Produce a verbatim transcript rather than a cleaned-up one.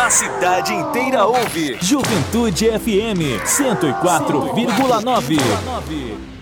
A cidade inteira ouve. Juventude F M cento e quatro vírgula nove.